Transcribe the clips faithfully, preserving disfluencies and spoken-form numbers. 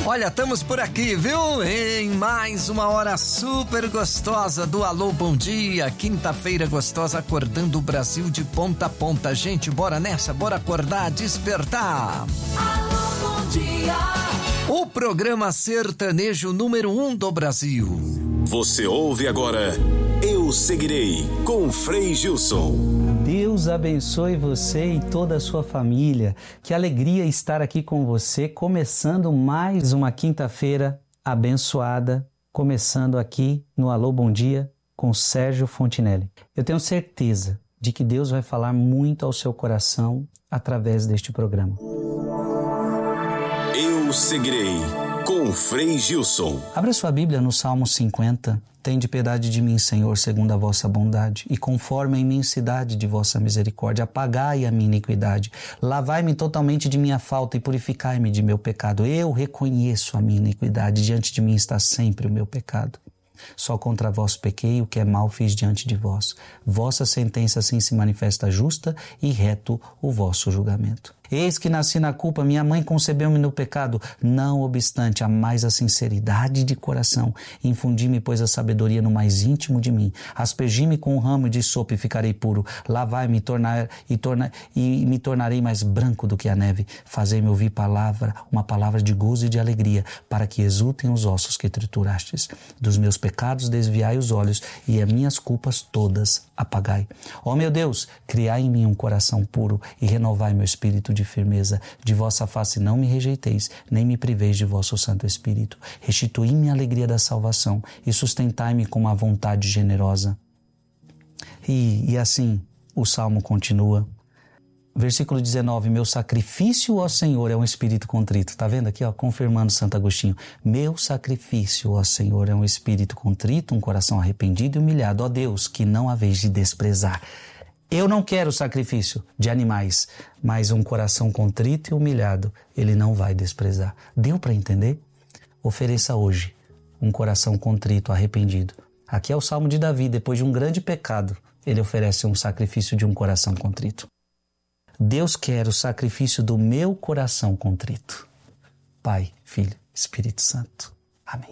Olha, estamos por aqui, viu? Em mais uma hora super gostosa do Alô Bom Dia, quinta-feira gostosa, acordando o Brasil de ponta a ponta. Gente, bora nessa, bora acordar, despertar. Alô Bom Dia. O programa sertanejo número um do Brasil. Você ouve agora Eu Seguirei, com Frei Gilson. Deus abençoe você e toda a sua família. Que alegria estar aqui com você, começando mais uma quinta-feira abençoada, começando aqui no Alô Bom Dia com Sérgio Fontinelli. Eu tenho certeza de que Deus vai falar muito ao seu coração através deste programa. Eu Seguirei, com Frei Gilson. Abra sua Bíblia no Salmo cinquenta. Tende piedade de mim, Senhor, segundo a vossa bondade, e conforme a imensidade de vossa misericórdia, apagai a minha iniquidade. Lavai-me totalmente de minha falta e purificai-me de meu pecado. Eu reconheço a minha iniquidade, diante de mim está sempre o meu pecado. Só contra vós pequei, o que é mal fiz diante de vós. Vossa sentença assim se manifesta justa e reto o vosso julgamento. Eis que nasci na culpa, minha mãe concebeu-me no pecado. Não obstante, há mais a sinceridade de coração. Infundi-me, pois, a sabedoria no mais íntimo de mim. Aspergi-me com um ramo de sopa e ficarei puro. Lavai-me tornar, e, torna, e me tornarei mais branco do que a neve. Fazei-me ouvir palavra, uma palavra de gozo e de alegria, para que exultem os ossos que triturastes. Dos meus pecados desviai os olhos, e as minhas culpas todas apagai. Ó meu Deus, criai em mim um coração puro e renovai meu espírito de firmeza. De vossa face não me rejeiteis, nem me priveis de vosso Santo Espírito. Restituí-me a alegria da salvação e sustentai-me com uma vontade generosa. E, e assim o Salmo continua. Versículo dezenove, meu sacrifício, ó Senhor, é um espírito contrito. Tá vendo aqui, ó, confirmando Santo Agostinho. Meu sacrifício, ó Senhor, é um espírito contrito, um coração arrependido e humilhado. Ó Deus, que não haveis de desprezar. Eu não quero sacrifício de animais, mas um coração contrito e humilhado, ele não vai desprezar. Deu para entender? Ofereça hoje um coração contrito, arrependido. Aqui é o Salmo de Davi, depois de um grande pecado, ele oferece um sacrifício de um coração contrito. Deus quer o sacrifício do meu coração contrito. Pai, Filho, Espírito Santo. Amém.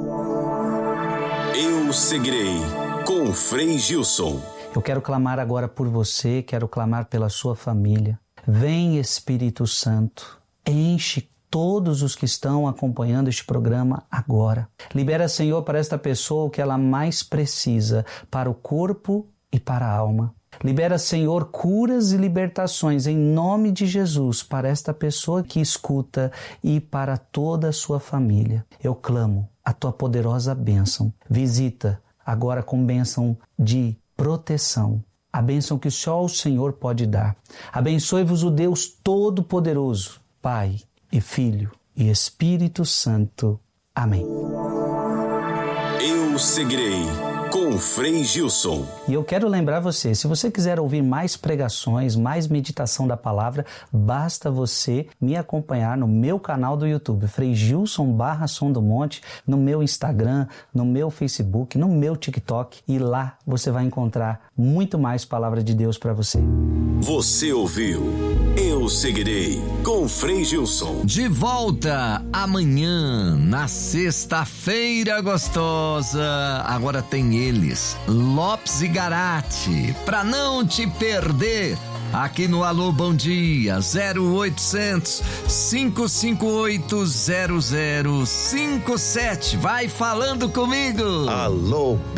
Eu Seguirei, com Frei Gilson. Eu quero clamar agora por você, quero clamar pela sua família. Vem, Espírito Santo, enche todos os que estão acompanhando este programa agora. Libera, Senhor, para esta pessoa o que ela mais precisa, para o corpo e para a alma. Libera, Senhor, curas e libertações em nome de Jesus para esta pessoa que escuta e para toda a sua família. Eu clamo a tua poderosa bênção. Visita agora com bênção de proteção, a bênção que só o Senhor pode dar. Abençoe-vos o Deus Todo-Poderoso, Pai e Filho e Espírito Santo. Amém. Eu Seguirei, com Frei Gilson. E eu quero lembrar você, se você quiser ouvir mais pregações, mais meditação da palavra, basta você me acompanhar no meu canal do YouTube, Frei Gilson barra Som do Monte, no meu Instagram, no meu Facebook, no meu TikTok, e lá você vai encontrar muito mais palavra de Deus para você. Você ouviu Eu Seguirei, com Frei Gilson. De volta amanhã, na sexta-feira gostosa. Agora tem eles, Lopes e Garate, pra não te perder, aqui no Alô Bom Dia, zero oitocentos, cinco cinco oito, zero zero cinco sete. Vai falando comigo. Alô